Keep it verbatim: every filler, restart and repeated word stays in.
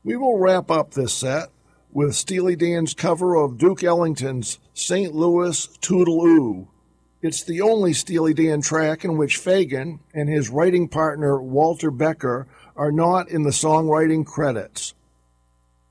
We will wrap up this set with Steely Dan's cover of Duke Ellington's Saint Louis Toodle-Oo. It's the only Steely Dan track in which Fagen and his writing partner Walter Becker are not in the songwriting credits.